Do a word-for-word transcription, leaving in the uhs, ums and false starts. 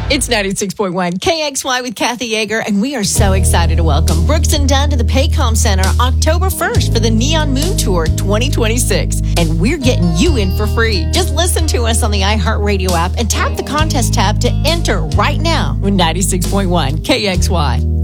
It's ninety-six point one K X Y with Kathy Yeager, and we are so excited to welcome Brooks and Dunn to the Paycom Center October first for the Neon Moon Tour twenty twenty-six. And we're getting you in for free. Just listen to us on the iHeartRadio app and tap the contest tab to enter right now with ninety-six point one K X Y.